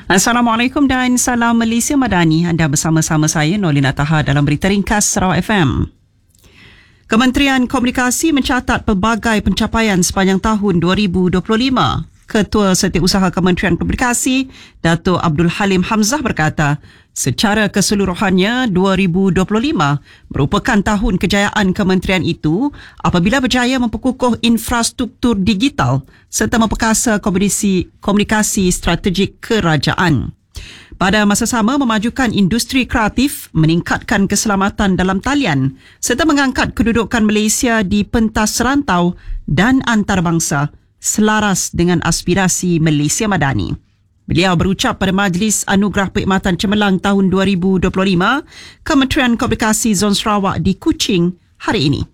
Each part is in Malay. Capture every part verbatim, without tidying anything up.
Assalamualaikum dan salam Malaysia Madani. Anda bersama-sama saya Nolina Taha dalam Berita Ringkas Sarawak F M. Kementerian Komunikasi mencatat pelbagai pencapaian sepanjang tahun dua ribu dua puluh lima. Ketua Setiausaha Kementerian Komunikasi, Dato' Abdul Halim Hamzah berkata, secara keseluruhannya dua ribu dua puluh lima merupakan tahun kejayaan kementerian itu apabila berjaya memperkukuh infrastruktur digital serta memperkasa komunikasi, komunikasi strategik kerajaan. Pada masa sama, memajukan industri kreatif, meningkatkan keselamatan dalam talian serta mengangkat kedudukan Malaysia di pentas serantau dan antarabangsa selaras dengan aspirasi Malaysia Madani. Beliau berucap pada Majlis Anugerah Perkhidmatan Cemerlang tahun dua ribu dua puluh lima Kementerian Komunikasi Zon Sarawak di Kuching hari ini.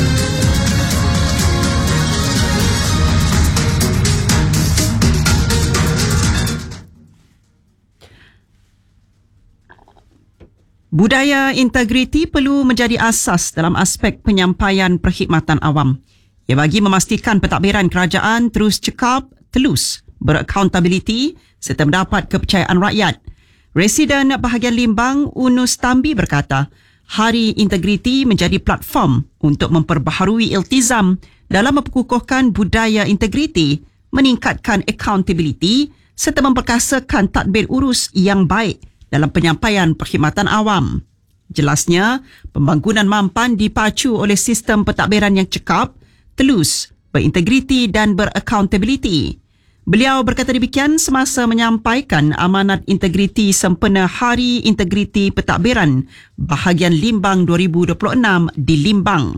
Budaya integriti perlu menjadi asas dalam aspek penyampaian perkhidmatan awam. Ia bagi memastikan pentadbiran kerajaan terus cekap, telus, beraccountability serta mendapat kepercayaan rakyat. Residen bahagian Limbang, Unus Tambi berkata, Hari Integriti menjadi platform untuk memperbaharui iltizam dalam memperkukuhkan budaya integriti, meningkatkan accountability serta memperkasakan tadbir urus yang baik dalam penyampaian perkhidmatan awam. Jelasnya, pembangunan mampan dipacu oleh sistem pentadbiran yang cekap, telus, berintegriti dan beraccountability. Beliau berkata demikian semasa menyampaikan amanat integriti sempena Hari Integriti Pentadbiran bahagian Limbang dua ribu dua puluh enam di Limbang.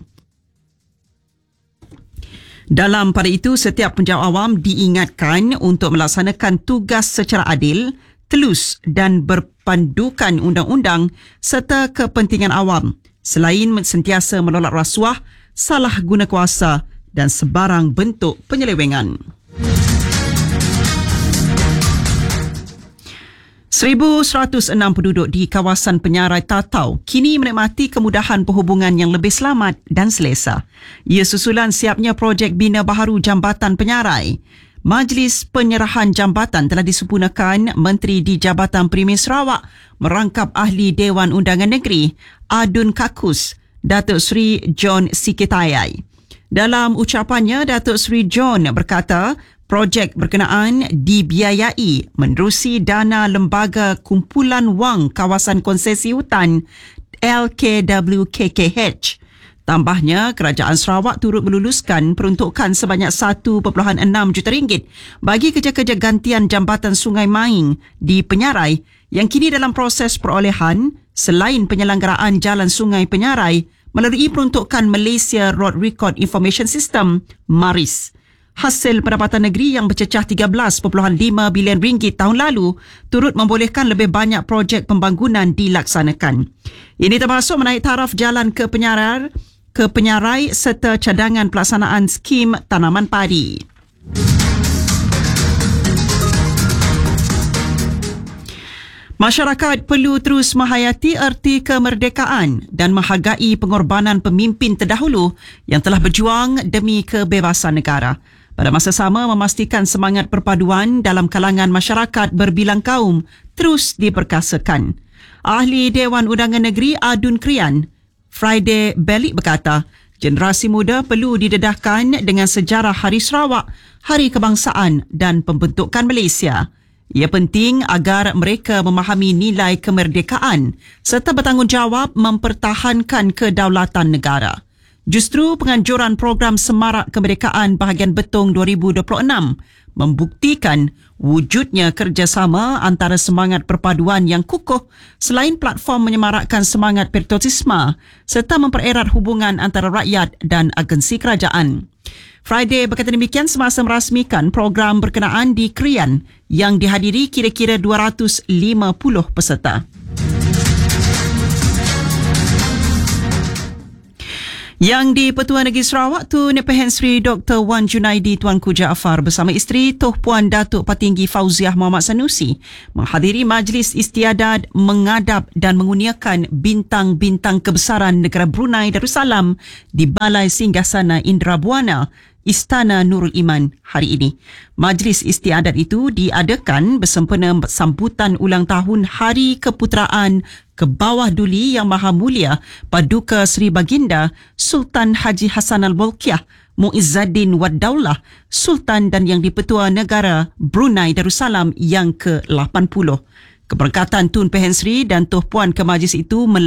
Dalam pada itu, setiap penjawat awam diingatkan untuk melaksanakan tugas secara adil, telus dan berpandukan undang-undang serta kepentingan awam, selain sentiasa menolak rasuah, salah guna kuasa dan sebarang bentuk penyelewengan. seribu seratus enam penduduk di kawasan penyarai Tatau kini menikmati kemudahan perhubungan yang lebih selamat dan selesa. Ia susulan siapnya projek bina baharu Jambatan Penyarai. Majlis Penyerahan Jambatan telah disempurnakan Menteri di Jabatan Premier Sarawak merangkap Ahli Dewan Undangan Negeri Adun Kakus, Datuk Seri John Sikitayai. Dalam ucapannya, Datuk Seri John berkata, projek berkenaan dibiayai menerusi dana Lembaga Kumpulan Wang Kawasan Konsesi Hutan L K W K K H. Tambahnya, Kerajaan Sarawak turut meluluskan peruntukan sebanyak satu perpuluhan enam juta ringgit bagi kerja-kerja gantian jambatan Sungai Maing di Penyarai yang kini dalam proses perolehan selain penyelenggaraan Jalan Sungai Penyarai melalui peruntukan Malaysia Road Record Information System MARIS. Hasil pendapatan negeri yang bercecah tiga belas perpuluhan lima bilion ringgit tahun lalu turut membolehkan lebih banyak projek pembangunan dilaksanakan. Ini termasuk menaik taraf jalan ke Penyarai, ke Penyarai serta cadangan pelaksanaan skim tanaman padi. Masyarakat perlu terus menghayati erti kemerdekaan dan menghargai pengorbanan pemimpin terdahulu yang telah berjuang demi kebebasan negara. Pada masa sama, memastikan semangat perpaduan dalam kalangan masyarakat berbilang kaum terus diperkasakan. Ahli Dewan Undangan Negeri Adun Krian, Friday Belik berkata, generasi muda perlu didedahkan dengan sejarah Hari Sarawak, Hari Kebangsaan dan pembentukan Malaysia. Ia penting agar mereka memahami nilai kemerdekaan serta bertanggungjawab mempertahankan kedaulatan negara. Justru penganjuran program Semarak Kemerdekaan bahagian Betong dua ribu dua puluh enam membuktikan wujudnya kerjasama antara semangat perpaduan yang kukuh selain platform menyemarakkan semangat patriotisme serta mempererat hubungan antara rakyat dan agensi kerajaan. Friday berkata demikian semasa merasmikan program berkenaan di Krian yang dihadiri kira-kira dua ratus lima puluh peserta. Yang di Pertuan Negeri Sarawak, Tun Pehan Sri Doktor Wan Junaidi Tuanku Jaafar bersama isteri Tuh Puan Datuk Patinggi Fauziah Muhammad Sanusi menghadiri Majlis Istiadat mengadap dan menguniakan bintang-bintang kebesaran negara Brunei Darussalam di Balai Singgasana Indra Buana Istana Nurul Iman hari ini. Majlis istiadat itu diadakan bersempena sambutan ulang tahun Hari Keputeraan ke Bawah Duli Yang Maha Mulia Paduka Seri Baginda Sultan Haji Hassan Al-Bolkiah Muizzaddin Wad Daulah, Sultan dan Yang di-Pertua Negara Brunei Darussalam yang ke lapan puluh. Keberkatan Tun Pehen Sri dan Tuan Puan ke majlis itu